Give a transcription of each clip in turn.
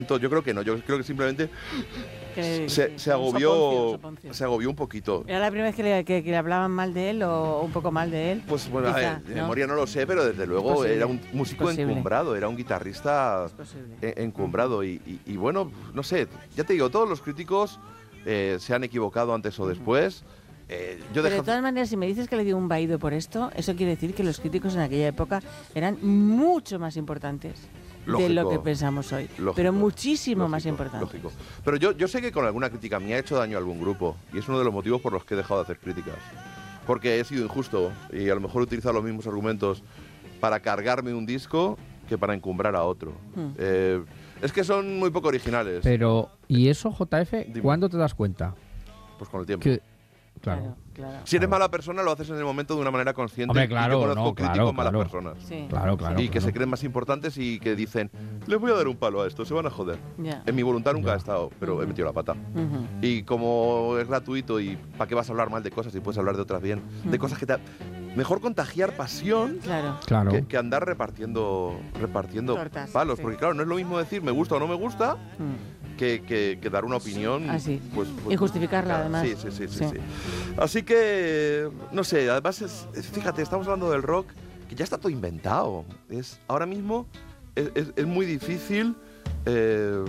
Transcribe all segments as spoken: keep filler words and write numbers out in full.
Yo creo que no, yo creo que simplemente que, se, que, se agobió soponcio, soponcio. se agobió un poquito. ¿Era la primera vez que le, que, que le hablaban mal de él o un poco mal de él? Pues bueno, Quizá, a ver, de ¿no? memoria no lo sé, pero desde luego Posible, era un músico encumbrado, era un guitarrista en, encumbrado. Y, y, y bueno, no sé, ya te digo, todos los críticos eh, se han equivocado antes o después. Eh, yo Pero dejo... de todas maneras, si me dices que le dio un vaído por esto, eso quiere decir que los críticos en aquella época eran mucho más importantes. Lógico, de lo que pensamos hoy, lógico, pero muchísimo lógico, más importante. Lógico. Pero yo, yo sé que con alguna crítica me ha hecho daño a algún grupo y es uno de los motivos por los que he dejado de hacer críticas. Porque he sido injusto y a lo mejor he utilizado los mismos argumentos para cargarme un disco que para encumbrar a otro. Hmm. Eh, es que son muy poco originales. Pero, ¿y eso, J F, Dime. ¿cuándo te das cuenta? Pues con el tiempo. Que... Claro. Claro, claro. Si eres mala persona, lo haces en el momento de una manera consciente. Hombre, claro, y yo conozco no, críticos claro, malas claro. personas. Sí. Claro, claro. Y que claro. se creen más importantes y que dicen, les voy a dar un palo a esto, se van a joder. Yeah. En mi voluntad nunca Yeah. he estado, pero Uh-huh. he metido la pata. Uh-huh. Y como es gratuito y ¿para qué vas a hablar mal de cosas si puedes hablar de otras bien? Uh-huh. De cosas que te... Mejor contagiar pasión claro. Claro. Que, que andar repartiendo, repartiendo Tortas, palos. sí. Porque claro, no es lo mismo decir me gusta o no me gusta... Uh-huh. Que, que, que dar una opinión ah, sí. pues, pues, y justificarla claro, además sí, sí, sí, sí, sí. sí. Así que no sé, además es, es, fíjate, estamos hablando del rock que ya está todo inventado. Es, ahora mismo es, es, es muy difícil eh,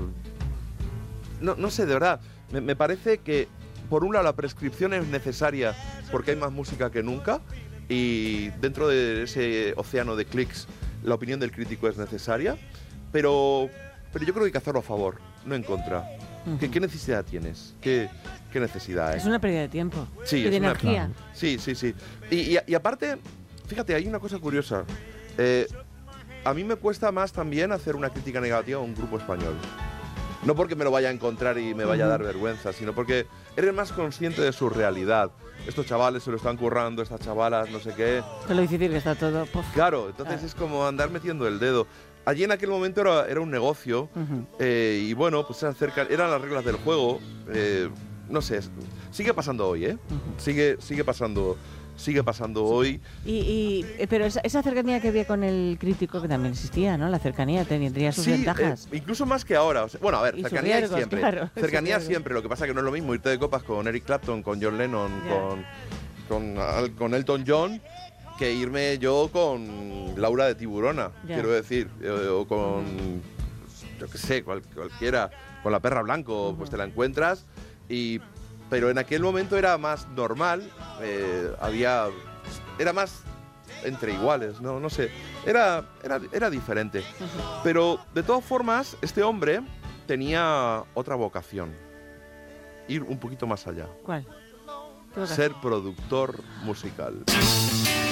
no, no sé, de verdad me, me parece que por un lado la prescripción es necesaria porque hay más música que nunca y dentro de ese océano de clics la opinión del crítico es necesaria, pero Pero yo creo que hay que hacerlo a favor, no en contra. Uh-huh. ¿Qué, ¿Qué necesidad tienes? ¿Qué, qué necesidad hay? Es una pérdida de tiempo. Sí, y es de una, energía. Claro. Sí, sí, sí. Y, y, y aparte, fíjate, hay una cosa curiosa. Eh, a mí me cuesta más también hacer una crítica negativa a un grupo español. No porque me lo vaya a encontrar y me vaya uh-huh. a dar vergüenza, sino porque eres más consciente de su realidad. Estos chavales se lo están currando, estas chavalas, no sé qué. Con lo difícil que está todo. Puff. Claro, entonces ah. es como andar metiendo el dedo. Allí en aquel momento era, era un negocio uh-huh. eh, y bueno, pues se acercan, eran las reglas del juego, eh, no sé, sigue pasando hoy, ¿eh? Uh-huh. Sigue, sigue pasando, sigue pasando sí. hoy. Y, y pero esa, esa cercanía que había con el crítico que también existía, ¿no? La cercanía tendría sus sí, ventajas. Eh, incluso más que ahora. O sea, bueno, a ver, y cercanía riesgos, siempre. Claro, cercanía siempre. Lo que pasa es que no es lo mismo irte de copas con Eric Clapton, con John Lennon, yeah. con, con, con Elton John. Que irme yo con Laura de Tiburona, yeah. quiero decir, eh, o con, uh-huh. yo qué sé, cual, cualquiera, con la Perra Blanco, uh-huh. pues te la encuentras, y, pero en aquel momento era más normal, eh, había, era más entre iguales, no, no sé, era, era, era diferente. Uh-huh. Pero de todas formas, este hombre tenía otra vocación, ir un poquito más allá. ¿Cuál? Ser productor musical.